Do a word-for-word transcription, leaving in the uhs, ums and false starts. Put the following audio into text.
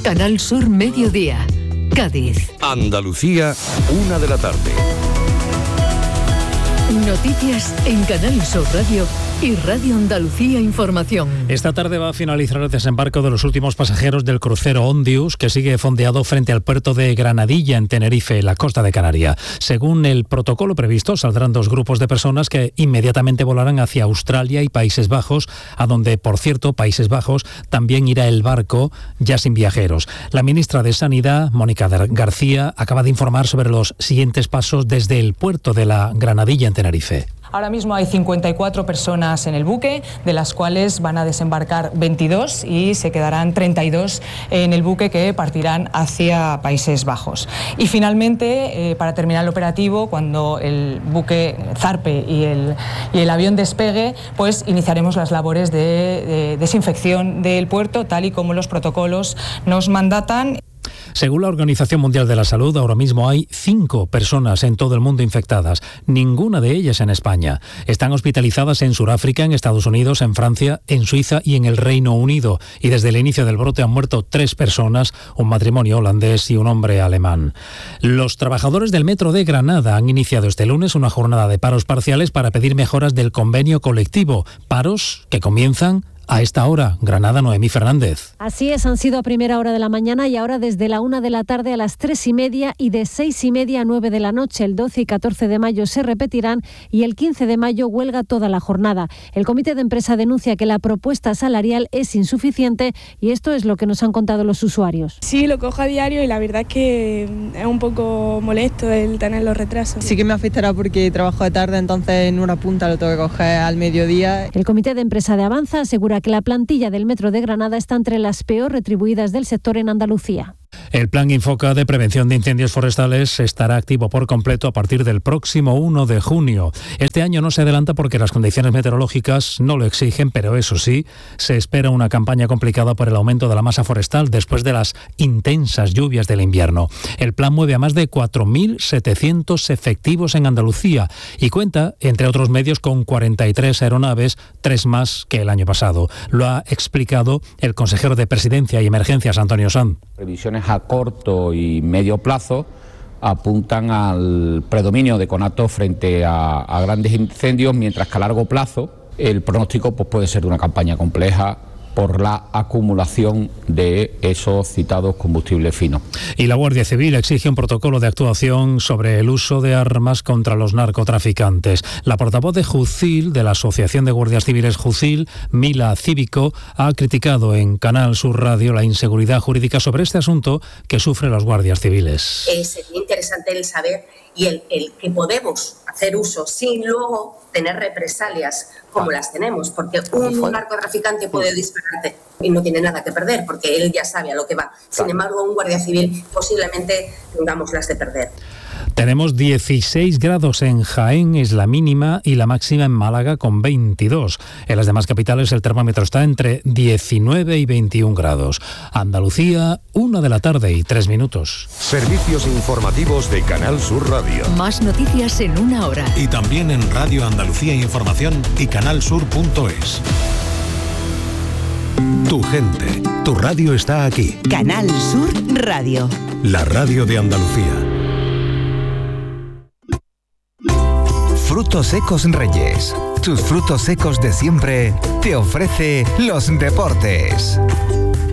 Canal Sur Mediodía, Cádiz. Andalucía, una de la tarde. Noticias en Canal Sur Radio y Radio Andalucía Información. Esta tarde va a finalizar el desembarco de los últimos pasajeros del crucero Ondius, que sigue fondeado frente al puerto de Granadilla, en Tenerife, la costa de Canarias. Según el protocolo previsto, saldrán dos grupos de personas que inmediatamente volarán hacia Australia y Países Bajos, a donde, por cierto, Países Bajos también irá el barco ya sin viajeros. La ministra de Sanidad, Mónica García, acaba de informar sobre los siguientes pasos desde el puerto de la Granadilla, en Tenerife. Ahora mismo hay cincuenta y cuatro personas en el buque, de las cuales van a desembarcar veintidós y se quedarán treinta y dos en el buque que partirán hacia Países Bajos. Y finalmente, eh, para terminar el operativo, cuando el buque zarpe y el, y el avión despegue, pues iniciaremos las labores de, de desinfección del puerto, tal y como los protocolos nos mandatan. Según la Organización Mundial de la Salud, ahora mismo hay cinco personas en todo el mundo infectadas, ninguna de ellas en España. Están hospitalizadas en Sudáfrica, en Estados Unidos, en Francia, en Suiza y en el Reino Unido. Y desde el inicio del brote han muerto tres personas, un matrimonio holandés y un hombre alemán. Los trabajadores del Metro de Granada han iniciado este lunes una jornada de paros parciales para pedir mejoras del convenio colectivo. Paros que comienzan a esta hora. Granada, Noemí Fernández. Así es, han sido a primera hora de la mañana y ahora desde la una de la tarde a las tres y media y de seis y media a nueve de la noche. El doce y catorce de mayo se repetirán y el quince de mayo huelga toda la jornada. El comité de empresa denuncia que la propuesta salarial es insuficiente y esto es lo que nos han contado los usuarios. Sí, lo cojo a diario y la verdad es que es un poco molesto el tener los retrasos. Sí que me afectará porque trabajo de tarde, entonces en una punta lo tengo que coger al mediodía. El comité de empresa de Avanza asegura que la plantilla del Metro de Granada está entre las peor retribuidas del sector en Andalucía. El Plan Infoca de prevención de incendios forestales estará activo por completo a partir del próximo uno de junio. Este año no se adelanta porque las condiciones meteorológicas no lo exigen, pero eso sí, se espera una campaña complicada por el aumento de la masa forestal después de las intensas lluvias del invierno. El plan mueve a más de cuatro mil setecientos efectivos en Andalucía y cuenta, entre otros medios, con cuarenta y tres aeronaves, tres más que el año pasado. Lo ha explicado el consejero de Presidencia y Emergencias, Antonio Sanz. Previsiones a corto y medio plazo apuntan al predominio de conatos frente a, a grandes incendios, mientras que a largo plazo el pronóstico pues, puede ser de una campaña compleja por la acumulación de esos citados combustibles finos. Y la Guardia Civil exige un protocolo de actuación sobre el uso de armas contra los narcotraficantes. La portavoz de Jucil, de la Asociación de Guardias Civiles Jucil, Mila Cívico, ha criticado en Canal Sur Radio la inseguridad jurídica sobre este asunto que sufren los guardias civiles. Eh, sería interesante el saber y el, el que podemos hacer uso sin luego tener represalias como las tenemos, porque un narcotraficante puede dispararte y no tiene nada que perder, porque él ya sabe a lo que va. Sin embargo, un guardia civil posiblemente tengamos las de perder. Tenemos dieciséis grados en Jaén, es la mínima, y la máxima en Málaga con veintidós. En las demás capitales el termómetro está entre diecinueve y veintiún grados. Andalucía, una de la tarde y tres minutos. Servicios informativos de Canal Sur Radio. Más noticias en una hora. Y también en Radio Andalucía Información y canalsur punto es. Tu gente, tu radio está aquí. Canal Sur Radio. La radio de Andalucía. Frutos Secos Reyes. Tus frutos secos de siempre te ofrece los deportes.